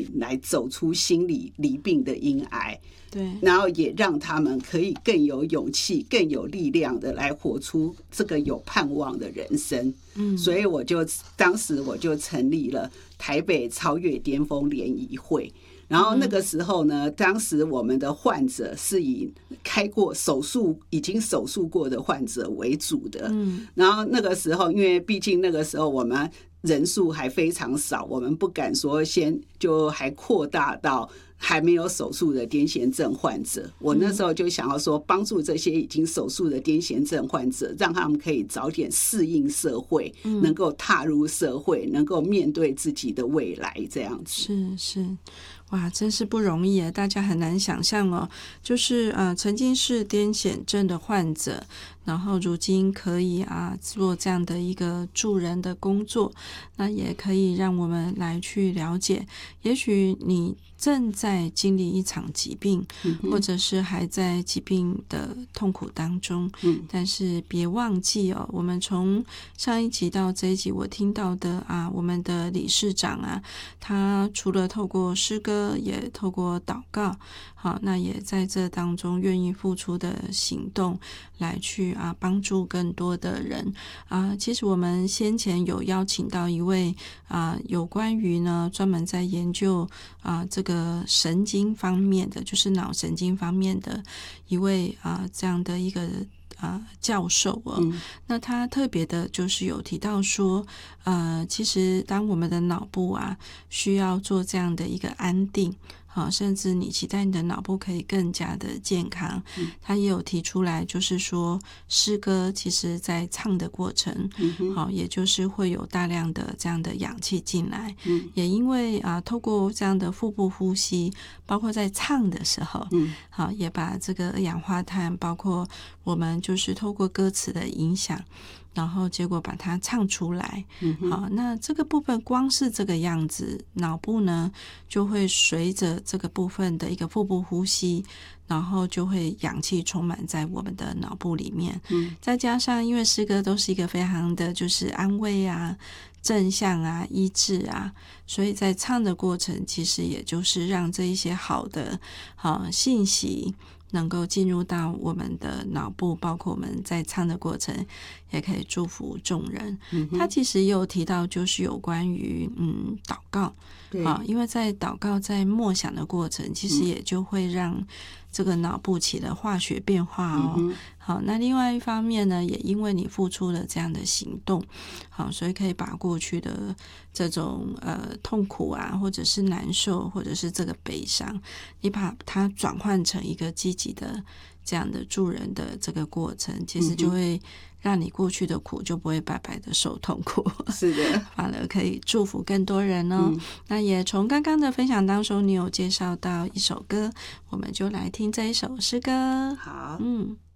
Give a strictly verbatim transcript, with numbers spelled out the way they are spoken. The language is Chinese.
来走出心理离病的阴霾。 对， 然后也让他们可以更有勇气、更有力量的来活出这个有盼望的人生。嗯，所以我就当时我就成立了台北超越巅峰联谊会。然后那个时候呢，当时我们的患者是以开过手术、已经手术过的患者为主的。嗯，然后那个时候，因为毕竟那个时候我们人数还非常少，我们不敢说先就还扩大到还没有手术的癫痫症患者。我那时候就想要说，帮助这些已经手术的癫痫症患者，让他们可以早点适应社会，能够踏入社会，能够面对自己的未来，这样子。 是是。哇，真是不容易啊！大家很难想象哦，就是呃，曾经是癫痫症的患者，然后如今可以啊做这样的一个助人的工作，那也可以让我们来去了解，也许你正在经历一场疾病，嗯、或者是还在疾病的痛苦当中，嗯、但是别忘记哦，我们从上一集到这一集，我听到的啊，我们的理事长啊，他除了透过诗歌，也透过祷告，好，那也在这当中愿意付出的行动来去啊帮助更多的人啊。其实我们先前有邀请到一位啊有关于呢专门在研究啊这个神经方面的，就是脑神经方面的一位啊这样的一个啊教授哦、嗯，那他特别的就是有提到说，呃，其实当我们的脑部啊需要做这样的一个安定。好，甚至你期待你的脑部可以更加的健康，嗯、他也有提出来，就是说诗歌其实在唱的过程，嗯、好，也就是会有大量的这样的氧气进来，嗯、也因为啊，透过这样的腹部呼吸，包括在唱的时候，嗯、好，也把这个二氧化碳，包括我们就是透过歌词的影响。然后结果把它唱出来，嗯、好，那这个部分光是这个样子，脑部呢就会随着这个部分的一个腹部呼吸，然后就会氧气充满在我们的脑部里面，嗯、再加上因为诗歌都是一个非常的就是安慰啊、正向啊、医治啊，所以在唱的过程其实也就是让这一些好的好信息能够进入到我们的脑部，包括我们在唱的过程也可以祝福众人。嗯、他其实也有提到就是有关于嗯祷告，啊，因为在祷告在默想的过程其实也就会让这个脑部起了化学变化哦。嗯、好，那另外一方面呢，也因为你付出了这样的行动，好，所以可以把过去的这种呃痛苦啊，或者是难受，或者是这个悲伤，你把它转换成一个积极的这样的助人的这个过程，其实就会让你过去的苦就不会白白的受痛苦， 是的， 反而可以祝福更多人哦。嗯、那也从刚刚的分享当中，你有介绍到一首歌，我们就来听这一首诗歌。 好， 嗯。